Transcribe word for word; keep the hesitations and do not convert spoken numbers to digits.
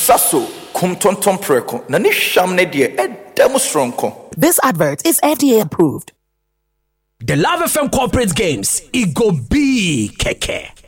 saso kum tonton preko na ni sham ne de edem stronko. This advert is F D A approved. The Love F M Corporate Games, it go be keke.